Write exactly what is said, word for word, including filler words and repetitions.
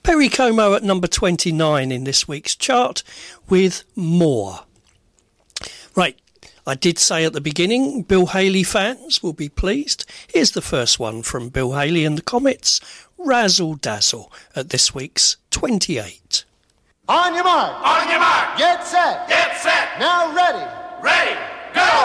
Perry Como at number twenty-nine in this week's chart with More. Right, I did say at the beginning, Bill Haley fans will be pleased. Here's the first one from Bill Haley and the Comets, Razzle Dazzle, at this week's twenty-eight. On your mark. On your mark. Get set. Get set. Now ready. Ready.